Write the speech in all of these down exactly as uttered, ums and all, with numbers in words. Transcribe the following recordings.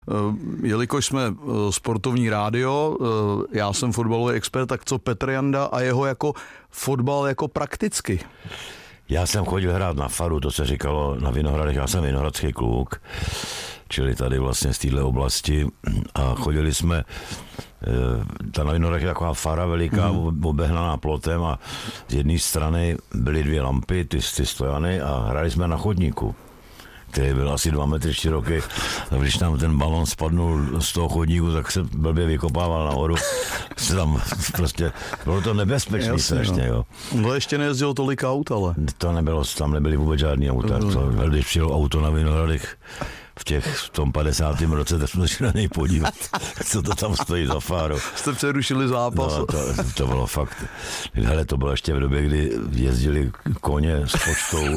jelikož jsme sportovní rádio, já jsem fotbalový expert, tak co Petr Janda a jeho jako fotbal jako prakticky? Já jsem chodil hrát na faru, to se říkalo na Vinohradech, já jsem vinohradský kluk, čili tady vlastně z téhle oblasti a chodili jsme, ta na Vinohradech je taková fara veliká, mm. obehnaná plotem a z jedné strany byly dvě lampy, ty, ty stojany a hráli jsme na chodníku, který byl asi dva metry široký. A když tam ten balon spadnul z toho chodníku, tak se blbě vykopával nahoru. Se tam prostě, bylo to nebezpečné strašně, jo. No ještě nejezdilo tolik aut, ale. To nebylo, tam nebyly vůbec žádný auta. To, když přijelo auto na Vinohradech v těch, v tom padesátém roce, tak jsme se na něj podívat, co to tam stojí za fáru. Jste přerušili zápas. No, to, to bylo fakt. Hele, to bylo ještě v době, kdy jezdili koně s poštou.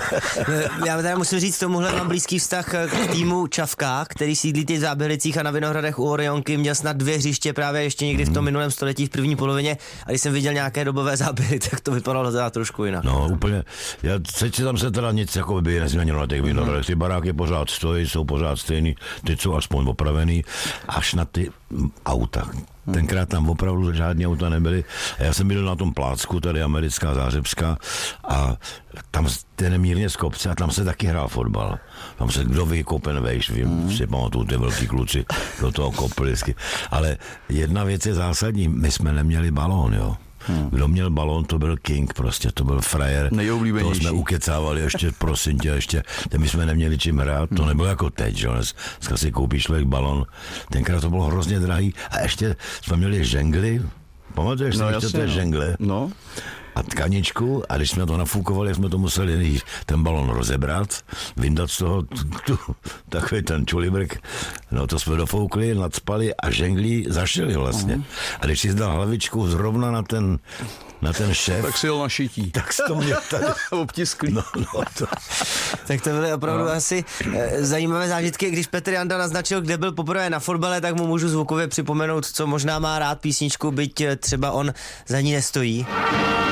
Já teda musím říct, tomuhle mám blízký vztah k týmu Čavka, který sídlí ty v Zábělicích a na Vinohradech u Orionky. Měl snad dvě hřiště právě ještě někdy v tom minulém století, v první polovině. A když jsem viděl nějaké dobové záběry, tak to vypadalo teda trošku jinak. No, úplně. Já teď tam se teda nic jako by nezměnilo na těch Vinohradech. Ty baráky pořád stojí, jsou pořád stejný, teď jsou aspoň opravený, až na ty auta. Tenkrát tam opravdu žádné auta nebyly. Já jsem byl na tom plácku, tady americká Zářebská, a tam ten mírně z kopce a tam se taky hrál fotbal. Tam se kdo vykopen vejš, vím, mm. si pamatuju, ty velký kluci do toho kopli. Ale jedna věc je zásadní, my jsme neměli balón, jo. Hmm. Kdo měl balón, to byl king, prostě, to byl frajer. Nejoblíbenější. To jsme ukecávali ještě, prosím tě, ještě, my jsme neměli čím hrát, to nebylo jako teď, že? Dneska si koupíš člověk balón, tenkrát to bylo hrozně drahý a ještě jsme měli žengly, pamatuješ si, no, ještě to je no. žengle? No. A tkaničku, a když jsme to nafoukovali, jsme to museli ten balon rozebrat, vyndat z toho tu, takový ten čulibrk, no to jsme dofoukli, nacpali a ženglí zašili vlastně. Uh-huh. A když si dal hlavičku zrovna na ten, na ten šéf, tak si ho našití. Tak si to měl tady obtisklý. No, no, to. Tak to byly opravdu no. asi e, zajímavé zážitky. Když Petr Janda naznačil, kde byl poprvé na fotbale, tak mu můžu zvukově připomenout, co možná má rád písničku, byť třeba on za ní nestojí.